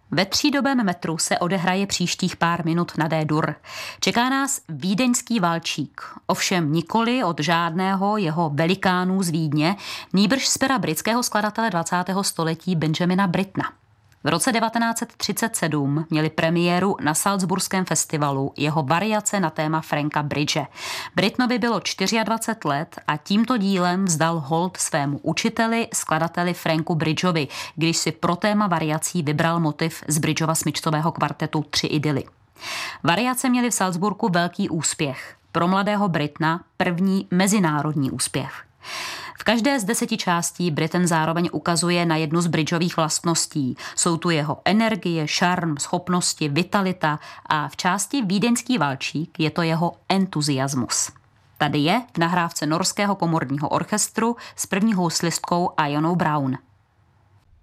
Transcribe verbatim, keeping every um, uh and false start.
Ve třídobém metru se odehraje příštích pár minut na D-dur. Čeká nás vídeňský valčík, ovšem nikoli od žádného jeho velikánů z Vídně, nýbrž z pera britského skladatele dvacátého století Benjamina Brittona. V roce devatenáct set třicet sedm měli premiéru na Salzburském festivalu jeho variace na téma Franka Bridge. Brittonovi bylo dvacet čtyři let a tímto dílem vzdal hold svému učiteli, skladateli Franku Bridgeovi, když si pro téma variací vybral motiv z Bridgeova smyčcového kvartetu Tři idyly. Variace měly v Salzburgu velký úspěch. Pro mladého Brittona první mezinárodní úspěch. V každé z deseti částí Britten zároveň ukazuje na jednu z Bridgeových vlastností. Jsou tu jeho energie, šarm, schopnosti, vitalita a v části Vídeňský valčík je to jeho entuziasmus. Tady je v nahrávce Norského komorního orchestru s první houslistkou Ionou Brown.